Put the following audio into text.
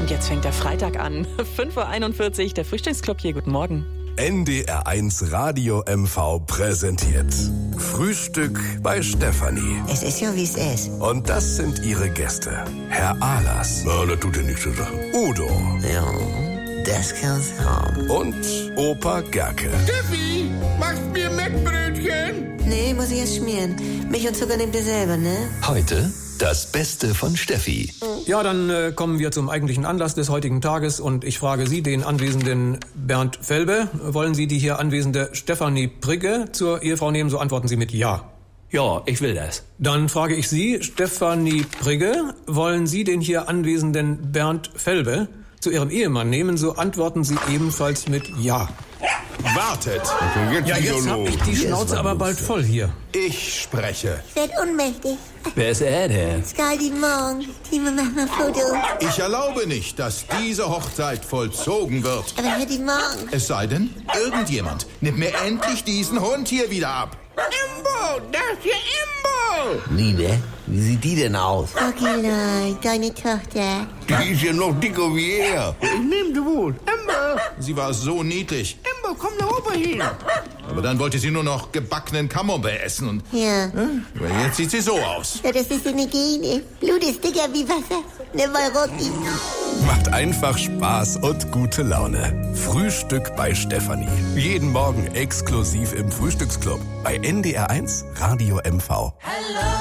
Und jetzt fängt der Freitag an. 5:41 Uhr, der Frühstücksclub hier. Guten Morgen. NDR1 Radio MV präsentiert Frühstück bei Stefanie. Es ist ja, wie es ist. Und das sind ihre Gäste. Herr Ahlers. Ja, das tut ja nichts zur Sache. Udo. Ja, das kann's haben. Und Opa Gerke. Steffi, machst mir Mettbrötchen? Nee, muss ich erst schmieren. Milch und Zucker nehmt ihr selber, ne? Heute das Beste von Steffi. Ja, dann kommen wir zum eigentlichen Anlass des heutigen Tages und ich frage Sie, den anwesenden Bernd Felbe, wollen Sie die hier anwesende Stefanie Prigge zur Ehefrau nehmen? So antworten Sie mit Ja. Ja, ich will das. Dann frage ich Sie, Stefanie Prigge, wollen Sie den hier anwesenden Bernd Felbe zu Ihrem Ehemann nehmen? So antworten Sie ebenfalls mit Ja. Wartet. Ja, jetzt hab ich die Schnauze aber bald voll hier. Ich spreche. Ich werd ohnmächtig. Wer ist er denn? Skaldi morgen. Timo, mach mal Foto. Ich erlaube nicht, dass diese Hochzeit vollzogen wird. Aber Herr die morgen. Es sei denn, irgendjemand nimmt mir endlich diesen Hund hier wieder ab. Imbo, das hier Imbo. Liebe, wie sieht die denn aus? Rocky, deine Tochter. Die ist ja noch dicker wie er. Ich nehm du wohl. Imbo, Sie war so niedlich. Imbo, komm da oben hin. Aber dann wollte sie nur noch gebackenen Camembert essen. Und Ja. aber jetzt sieht sie so aus. Ja, das ist eine Gene. Blut ist dicker wie Wasser. Ne, weil Rocky. Macht einfach Spaß und gute Laune. Frühstück bei Stefanie. Jeden Morgen exklusiv im Frühstücksclub bei NDR1 Radio MV.